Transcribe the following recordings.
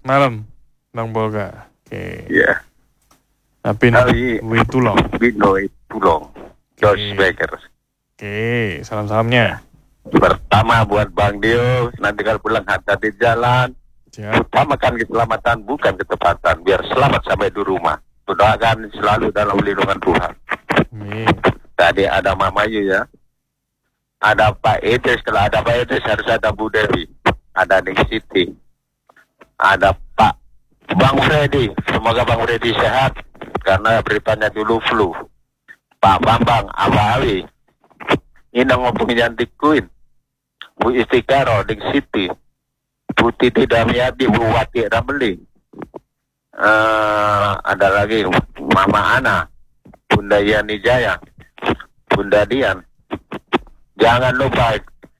Malam, Bang Bolga. Oke. Ya. Napin Witulong. Bino Tulong. George Baker. Oke, salam-salamnya. Pertama buat Bang Dio, nanti kalau pulang hati-hati jalan. Siap. Utamakan keselamatan, bukan ketepatan. Biar selamat sampai di rumah. Doakan selalu dalam lindungan Tuhan. Amin. Tadi ada Mama Yu ya. Ada Pak Edes, kalau ada Pak Edes harus ada Bu Dewi. Ada Ning Siti. Ada Pak Bang Freddy. Semoga Bang Freddy sehat. Karena beritanya dulu flu. Pak Bambang, Abah Ali. Ini ngomongin Yantik Queen. Bu Istikaro, Ning Siti. Bu Titi Damiati, Bu Wati Ramli. Ada lagi Mama Ana. Bunda Yani Jaya. Bunda Dian. Jangan lupa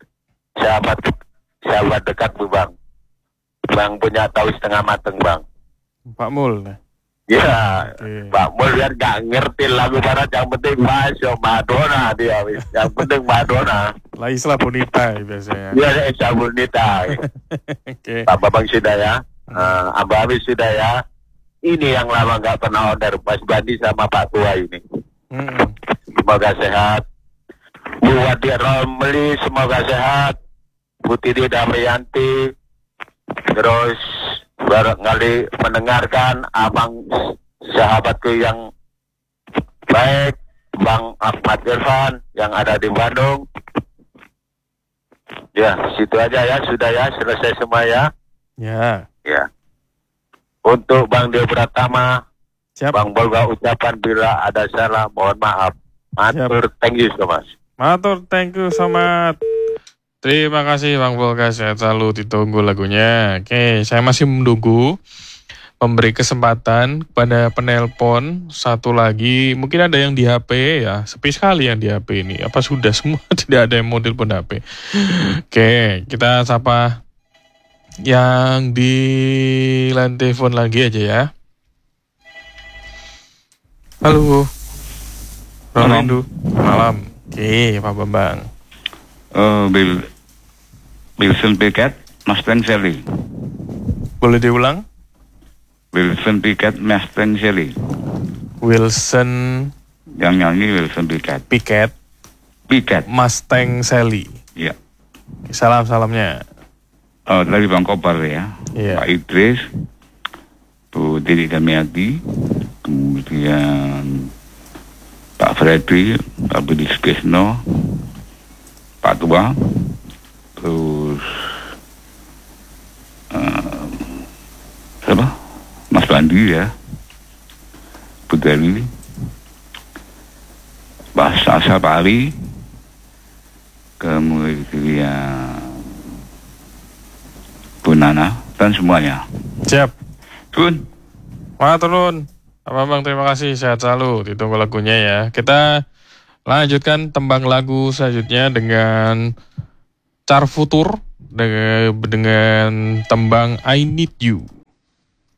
sahabat dekat Bu Bang. Bang punya tahu setengah mateng Bang. Pak Mul. Ya, Oke. Pak Mul biar gak ngerti lagu barat, yang penting masuk Madonna dia. Yang penting Madonna. La Isla Bonita biasanya. Dia Esa Bonita. Oke. Pak Babang sudah ya. Abah Habis sudah ya. Ini yang lama gak pernah order. Mas Bandi sama Pak Tua ini. Semoga sehat. Bu Wati Romli semoga sehat. Bu Titi Damayanti. Terus barangkali mendengarkan abang sahabatku yang baik, Bang Ahmad Irfan yang ada di Bandung. Ya, situ aja ya, sudah ya, selesai semua ya. Ya. Ya. Untuk Bang Dio Pratama, Siap. Bang Bolga ucapan bila ada salah, mohon maaf. Matur, thank you so much. Matur, thank you so much. Terima kasih Bang Bolga, sehat selalu, ditunggu lagunya. Oke, saya masih menunggu memberi kesempatan kepada penelpon satu lagi. Mungkin ada yang di HP ya, sepi sekali yang di HP ini. Apa sudah semua tidak ada yang mau telepon HP? Oke, kita sapa yang di line telepon lagi aja ya. Halo. Ronaldo. Malam. Oke, Pak Bambang. Wilson Pickett, Mustang Shelly. Boleh diulang? Wilson Pickett, Mustang Shelly. Wilson Yang nyanyi Wilson Pickett. Pickett, Mustang Sally. Iya. Salam-salamnya. Dari Bang Kobar ya. Iya. Pak Idris, Bu Titi Damiati, kemudian Pak Freddy, Pak Budi Sukesno, Pak Tua, terus siapa? Mas Bandi ya, Bu Dewi, Pak Sasa, Pak Ali, kemudian Bu Nana dan semuanya. Siap. Tun. Turun. Pak Bambang, terima kasih, sehat selalu, ditunggu lagunya ya. Kita lanjutkan tembang lagu selanjutnya dengan Car Futur dengan tembang I Need You.